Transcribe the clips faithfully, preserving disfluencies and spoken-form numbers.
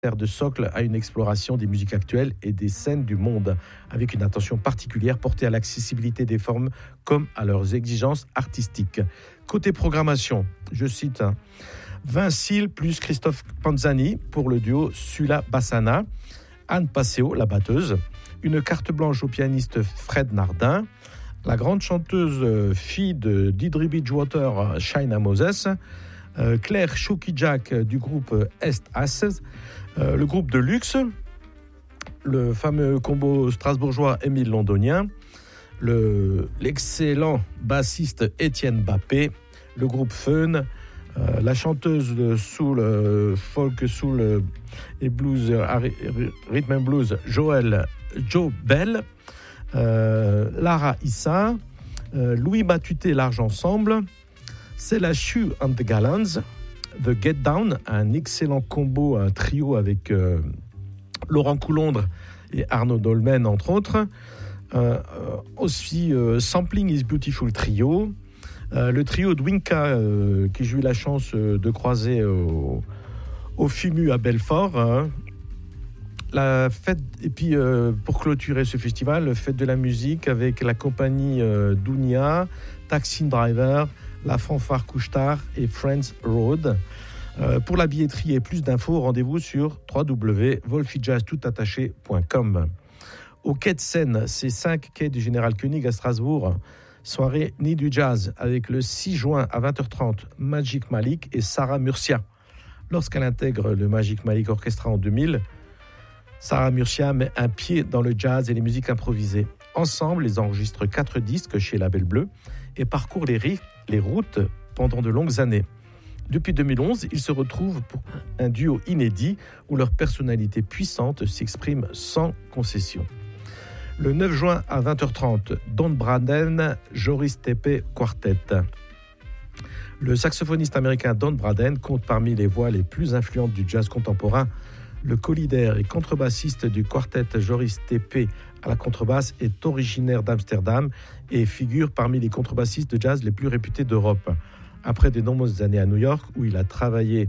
sert de socle à une exploration des musiques actuelles et des scènes du monde, avec une attention particulière portée à l'accessibilité des formes comme à leurs exigences artistiques. Côté programmation, je cite hein, Vincile plus Christophe Panzani pour le duo Sula Bassana, Anne Passeo, la batteuse, une carte blanche au pianiste Fred Nardin, la grande chanteuse fille de Didri Bridgewater, Shaina Moses, euh, Claire Chouki-Jack du groupe Est Asses, euh, le groupe de luxe, le fameux combo strasbourgeois Émile Londonien, le, l'excellent bassiste Étienne Bappé, le groupe Feun, euh, la chanteuse de soul, euh, folk, soul et blues, euh, rhythm and blues, Joël Joe Bell, euh, Lara Issa, euh, Louis Batuté, Large Ensemble, Cella Shoe and the Gallants, The Get Down, un excellent combo, un trio avec euh, Laurent Coulondre et Arnaud Dolmen, entre autres. Euh, aussi, euh, Sampling is Beautiful Trio, euh, le trio de Winka, euh, qui j'ai eu la chance euh, de croiser au, au FIMU à Belfort. Hein. La fête, et puis euh, pour clôturer ce festival, fête de la musique avec la compagnie euh, Dounia, Taxi Driver, la fanfare Couche-Tard et Friends Road. Euh, pour la billetterie et plus d'infos, rendez-vous sur w w w point wolfijazz tout attaché point com. Au quai de Seine, c'est cinq quai du Général Koenig à Strasbourg. Soirée Nid du Jazz avec le six juin à vingt heures trente, Magic Malik et Sarah Murcia. Lorsqu'elle intègre le Magic Malik Orchestra en deux mille, Sarah Murcia met un pied dans le jazz et les musiques improvisées. Ensemble, ils enregistrent quatre disques chez Label Bleu et parcourent les, ri- les routes pendant de longues années. Depuis deux mille onze, ils se retrouvent pour un duo inédit où leur personnalité puissante s'exprime sans concession. Le neuf juin à vingt heures trente, Don Braden, Joris Tepe Quartet. Le saxophoniste américain Don Braden compte parmi les voix les plus influentes du jazz contemporain. Le co-leader et contrebassiste du quartet Joris Tepe à la contrebasse est originaire d'Amsterdam et figure parmi les contrebassistes de jazz les plus réputés d'Europe. Après de nombreuses années à New York, où il a travaillé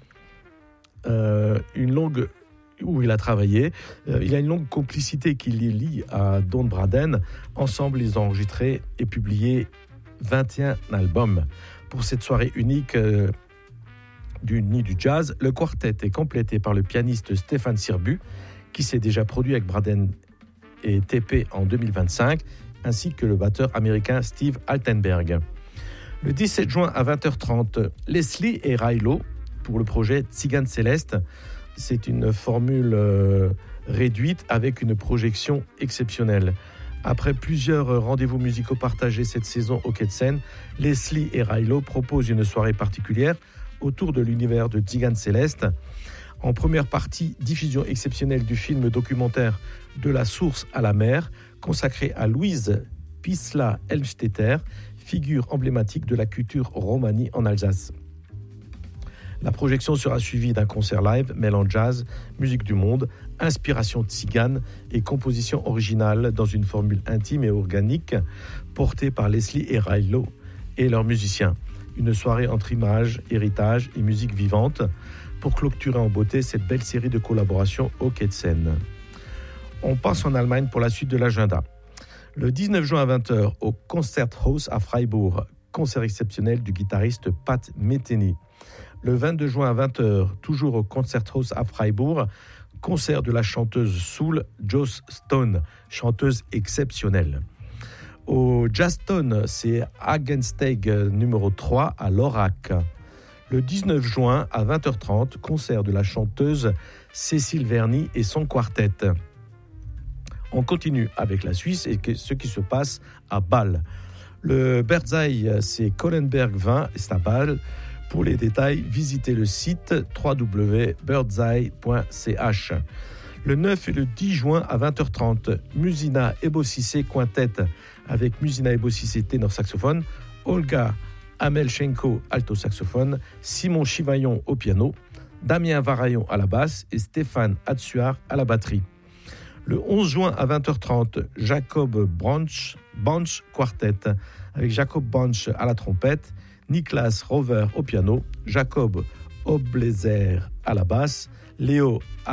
euh, une longue, où il a travaillé, euh, il a une longue complicité qui les lie à Don Braden. Ensemble, ils ont enregistré et publié vingt et un albums. Pour cette soirée unique euh, du Nid du Jazz, le quartet est complété par le pianiste Stéphane Sirbu, qui s'est déjà produit avec Braden et T P en deux mille vingt-cinq, ainsi que le batteur américain Steve Altenberg. Le dix-sept juin à vingt heures trente, Leslie et Railo pour le projet Tzigane Céleste. C'est une formule euh, réduite avec une projection exceptionnelle. Après plusieurs rendez-vous musicaux partagés cette saison au Quai de Seine, Leslie et Railo proposent une soirée particulière autour de l'univers de Tzigane Céleste. En première partie, diffusion exceptionnelle du film documentaire De la source à la mer, consacré à Louise Pisla-Elmstetter, figure emblématique de la culture romanie en Alsace. La projection sera suivie d'un concert live mêlant jazz, musique du monde, inspiration tzigane et composition originale dans une formule intime et organique portée par Leslie et Railo et leurs musiciens. Une soirée entre images, héritage et musique vivante pour clôturer en beauté cette belle série de collaborations au Quai de Seine. On passe en Allemagne pour la suite de l'agenda. Le dix-neuf juin à vingt heures au Konzerthaus à Freiburg, concert exceptionnel du guitariste Pat Metheny. Le vingt-deux juin à vingt heures, toujours au Konzerthaus à Freiburg, concert de la chanteuse soul Joss Stone, chanteuse exceptionnelle. Au Jazztone, c'est Hagensteig numéro trois à Lorac. Le dix-neuf juin à vingt heures trente, concert de la chanteuse Cécile Verny et son quartet. On continue avec la Suisse et ce qui se passe à Bâle. Le Birdseye, c'est Kohlenberg vingt, c'est à Bâle. Pour les détails, visitez le site w w w point birdseye point c h. Le neuf et le dix juin à vingt heures trente, Musina Ebossissé Quintet avec Musina Ebossissé ténor saxophone, Olga Amelchenko alto saxophone, Simon Chivaillon au piano, Damien Varaillon à la basse et Stéphane Atsuar à la batterie. Le onze juin à vingt heures trente, Jacob Branch, Branch Quartet avec Jacob Branch à la trompette, Niklas Rover au piano, Jacob Oblézer à la basse, Léo